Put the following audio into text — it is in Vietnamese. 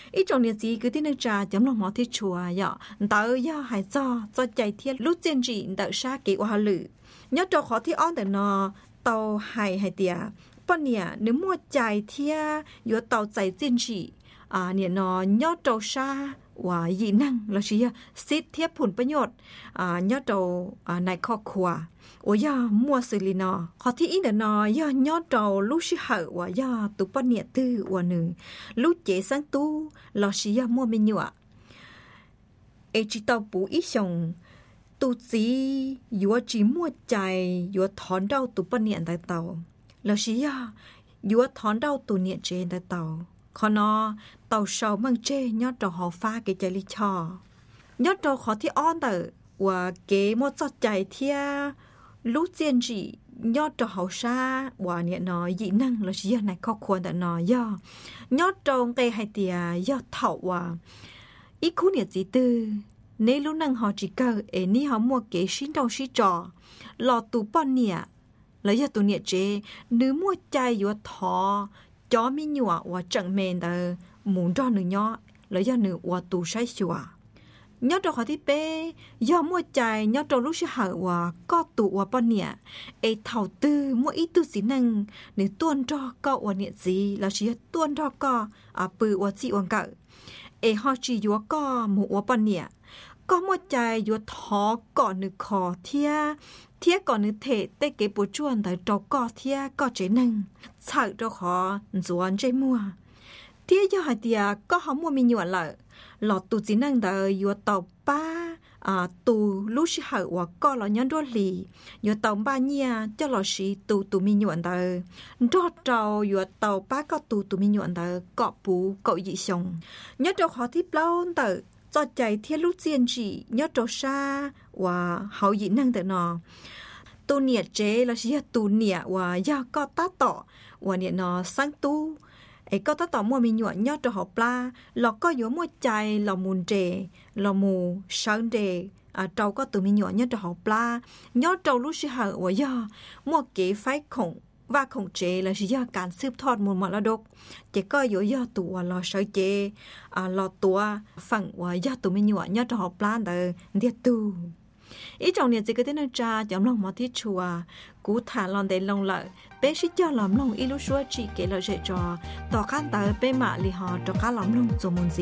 ít trong nhà gì cứ tin năng trà chấm lòng mỏ thiết chùa ya tao ya hay cho chạy thiên lúc trên gì tao sa kỹ hoa lử nhớ cho khó thì on để nó tàu hay tiệt bọn nè nếu mua chạy thiên yếu tàu chạy trên gì nè nó nhớ cho sa và dị năng là gì xít thiếp phunประโยชน์nhớ cho này kho khóa ôi ya mua xử lý nó họ thì in nó ya nhớ trâu lúc sĩ hậu và ya tụ bọn nhiệt tư và nữ lúc chế sáng tu là sĩ ya mua mình nhựa ấy chỉ tao bù ít xong tu chỉ vừa chỉ mua chạy vừa thón đau tụ bọn nhiệt tại tàu là sĩ ya vừa thón đau tụ nhiệt trên tại tàu khó nó tàu sầu mang chê nhớ trâu họ pha cái chạy lý cho nhớ trâu khó thì on tử và cái một giọt chạy thia lúc chiến trị nhớ trâu hậu sa và nhẹ nói dị năng là gì này khó khăn tại nói do nhớ trâu cái hay tiề do thầu và ít khu nhiệt gì tư nếu lúc năng họ chỉ cơ ấy ní họ mua cái xin đầu xin trò lọ tủ bọn nhẹ lấy giờ tủ nhẹ chế nếu mua chạy vừa thọ chó mi nhựa và chẳng mền tờ muốn cho nữ nhỏ lấy giờ nữ và tủ sai xùa nhớ cho họ thì bé do mua chạy nhớ cho lúc sẽ hở và có tụ và bọn nhẹ ấy thầu tư mua ít tư gì năng nếu tuân cho cậu và nhẹ gì là chỉ tuân cho cậu bự và chị và cậu ấy họ chỉ vừa có một và bọn nhẹ có mua chạy vừa thọ còn nữ khó thia còn nữ thể tê cái bộ chuồn tại trâu có thia có chế năng sợ cho họ dọn chơi mua thia cho họ thì có họ mua mình nhọn lại lọt tụ chỉ năng đời vừa tàu ba tụ lúc sĩ hậu và có là nhân đua lì vừa tàu ba nhia cho lọ sĩ tụ mình nhọn đời rót trâu vừa tàu ba có tụ mình nhọn đời cọ bú cậu dị sống nhớ cho họ tiếp lâu đời cho chạy thiên lúc chiến trị nhớ trâu xa và hậu dị năng đời nó tu nhiệt chế là chỉ tu nhiệt và do có tác tỏ và nhiệt nó sáng tu ấy có tác tỏ mua mình nhọn nhớ cho học la lọ có yếu mua chạy lọ mùn chế lọ mù sáng chế trâu có tu mình nhọn nhớ cho học la nhớ trâu lúc sẽ hở và do mua kế phái khổng và khổng chế là chỉ do cản xếp thọt một mặt là độc chỉ có yếu do tu và lọ sợi chế lọ tua phẳng và do tu mình nhọn nhớ cho học la đời điệt tu ý trong này chỉ có thể nói ra giống lòng mò thiết chùa cú thả lon để lòng lợi bé sĩ cho lòng lòng ít lúc xưa chỉ kể lời dạy trò tỏ khán tới bé mạ lì họ cho cá lòng lòng rồi muốn gì